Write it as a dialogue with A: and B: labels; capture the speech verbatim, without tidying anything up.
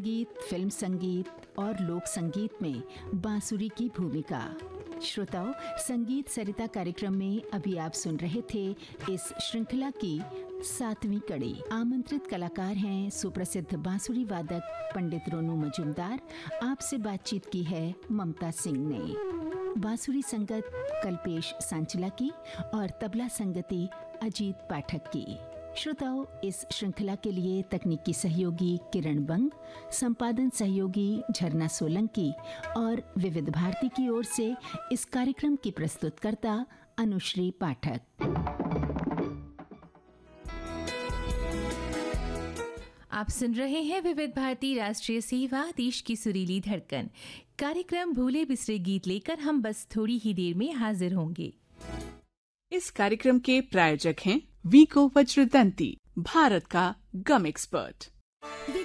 A: संगीत, फिल्म संगीत और लोक संगीत में बांसुरी की भूमिका। श्रोताओं, संगीत सरिता कार्यक्रम में अभी आप सुन रहे थे इस श्रृंखला की सातवीं कड़ी। आमंत्रित कलाकार हैं सुप्रसिद्ध बांसुरी वादक पंडित रोनू मजूमदार। आपसे बातचीत की है ममता सिंह ने। बांसुरी संगत कल्पेश सांचला की और तबला संगति अजीत पाठक की। श्रोताओं, इस श्रृंखला के लिए तकनीकी सहयोगी किरण बंग, संपादन सहयोगी झरना सोलंकी और विविध भारती की ओर से इस कार्यक्रम की प्रस्तुतकर्ता अनुश्री पाठक।
B: आप सुन रहे हैं विविध भारती राष्ट्रीय सेवा, देश की सुरीली धड़कन। कार्यक्रम भूले बिसरे गीत लेकर हम बस थोड़ी ही देर में हाजिर होंगे।
C: इस कार्यक्रम के प्रायोजक हैं वीको वज्रदंती, भारत का गम एक्सपर्ट।